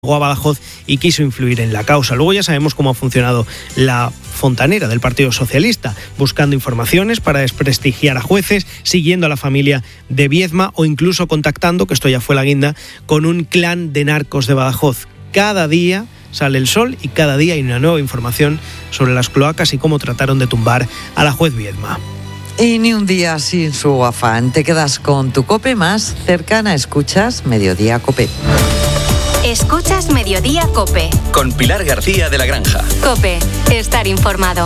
llegó a Badajoz y quiso influir en la causa. Luego ya sabemos cómo ha funcionado la fontanera del Partido Socialista, buscando informaciones para desprestigiar a jueces, siguiendo a la familia de Viedma o incluso contactando, que esto ya fue la guinda, con un clan de narcos de Badajoz. Cada día sale el sol y cada día hay una nueva información sobre las cloacas y cómo trataron de tumbar a la juez Viedma. Y ni un día sin su afán. Te quedas con tu COPE más cercana. Escuchas Mediodía COPE. Escuchas Mediodía COPE. Con Pilar García de la Granja. COPE. Estar informado.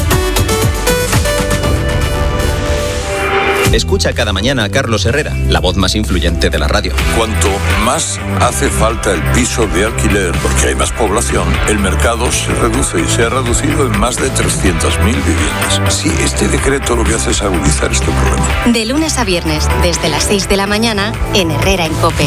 Escucha cada mañana a Carlos Herrera, la voz más influyente de la radio. Cuanto más hace falta el piso de alquiler porque hay más población, el mercado se reduce y se ha reducido en más de 300.000 viviendas. Sí, este decreto lo que hace es agudizar este problema. De lunes a viernes, desde las 6 de la mañana, en Herrera en COPE.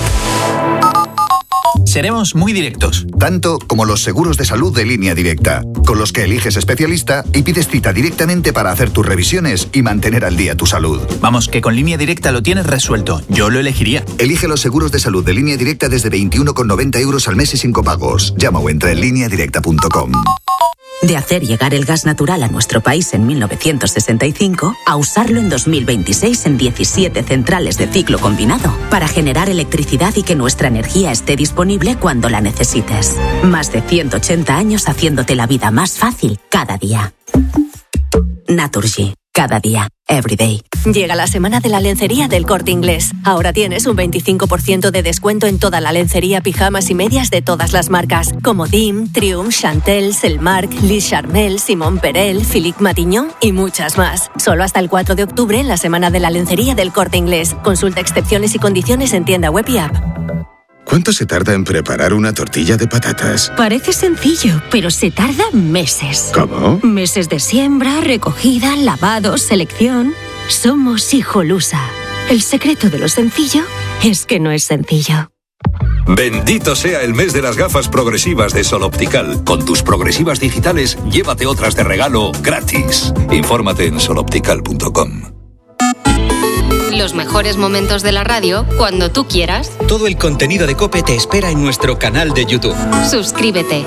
Seremos muy directos. Tanto como los seguros de salud de Línea Directa, con los que eliges especialista y pides cita directamente para hacer tus revisiones y mantener al día tu salud. Vamos, que con Línea Directa lo tienes resuelto. Yo lo elegiría. Elige los seguros de salud de Línea Directa desde 21,90 € al mes y sin copagos. Llama o entra en lineadirecta.com. De hacer llegar el gas natural a nuestro país en 1965 a usarlo en 2026 en 17 centrales de ciclo combinado para generar electricidad y que nuestra energía esté disponible cuando la necesites. Más de 180 años haciéndote la vida más fácil cada día. Naturgy. Cada día, every day. Llega la semana de la lencería del Corte Inglés. Ahora tienes un 25% de descuento en toda la lencería, pijamas y medias de todas las marcas, como Dim, Triumph, Chantel, Selmark, Lis Charmel, Simon Perel, Philippe Matignon y muchas más. Solo hasta el 4 de octubre en la semana de la lencería del Corte Inglés. Consulta excepciones y condiciones en tienda web y app. ¿Cuánto se tarda en preparar una tortilla de patatas? Parece sencillo, pero se tarda meses. ¿Cómo? Meses de siembra, recogida, lavado, selección. Somos Hijolusa. El secreto de lo sencillo es que no es sencillo. Bendito sea el mes de las gafas progresivas de Sol Optical. Con tus progresivas digitales, llévate otras de regalo gratis. Infórmate en soloptical.com. Los mejores momentos de la radio cuando tú quieras. Todo el contenido de COPE te espera en nuestro canal de YouTube. Suscríbete.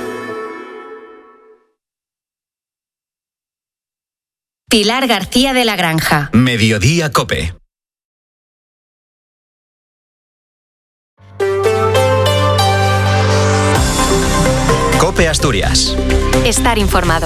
Pilar García de la Granja. Mediodía COPE. COPE Asturias. Estar informado.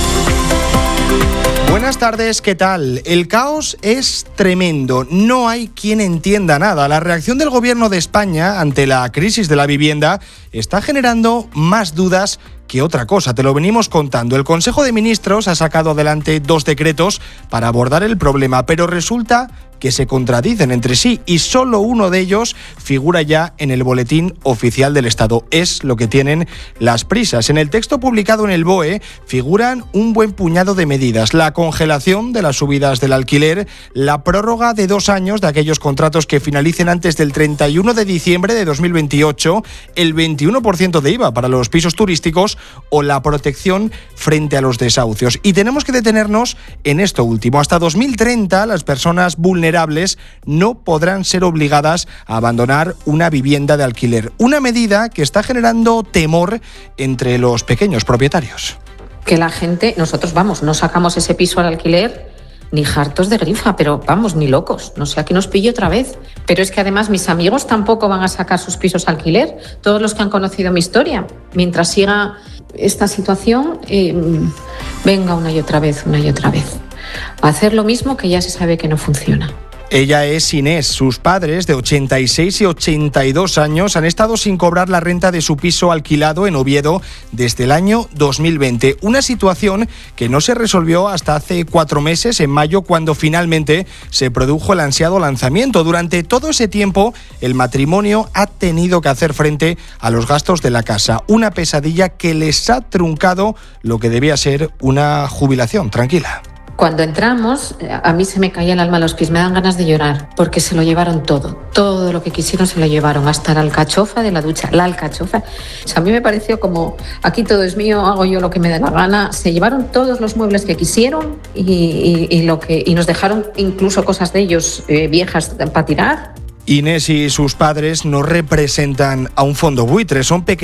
Buenas tardes, ¿qué tal? El caos es tremendo, no hay quien entienda nada. La reacción del Gobierno de España ante la crisis de la vivienda está generando más dudas que otra cosa. Te lo venimos contando. El Consejo de Ministros ha sacado adelante 2 decretos para abordar el problema, pero resulta que se contradicen entre sí y solo uno de ellos figura ya en el Boletín Oficial del Estado. Es lo que tienen las prisas. En el texto publicado en el BOE figuran un buen puñado de medidas. La congelación de las subidas del alquiler, la prórroga de 2 años de aquellos contratos que finalicen antes del 31 de diciembre de 2028, el 21% de IVA para los pisos turísticos o la protección frente a los desahucios. Y tenemos que detenernos en esto último. Hasta 2030 las personas vulnerables no podrán ser obligadas a abandonar una vivienda de alquiler. Una medida que está generando temor entre los pequeños propietarios. Que la gente, nosotros no sacamos ese piso al alquiler ni hartos de grifa, pero vamos, ni locos. No sé, aquí nos pillo otra vez. Pero es que además mis amigos tampoco van a sacar sus pisos al alquiler. Todos los que han conocido mi historia. Mientras siga esta situación, venga una y otra vez. A hacer lo mismo que ya se sabe que no funciona. Ella es Inés. Sus padres, de 86 y 82 años, han estado sin cobrar la renta de su piso alquilado en Oviedo desde el año 2020. Una situación que no se resolvió hasta hace 4 meses, en mayo, cuando finalmente se produjo el ansiado lanzamiento. Durante todo ese tiempo, el matrimonio ha tenido que hacer frente a los gastos de la casa. Una pesadilla que les ha truncado lo que debía ser una jubilación tranquila. Cuando entramos, a mí se me caía el alma a los pies, me dan ganas de llorar, porque se lo llevaron todo lo que quisieron se lo llevaron, hasta la alcachofa de la ducha, O sea, a mí me pareció como, aquí todo es mío, hago yo lo que me da la gana. Se llevaron todos los muebles que quisieron y nos dejaron incluso cosas de ellos viejas para tirar. Inés y sus padres no representan a un fondo buitre, son pequeños.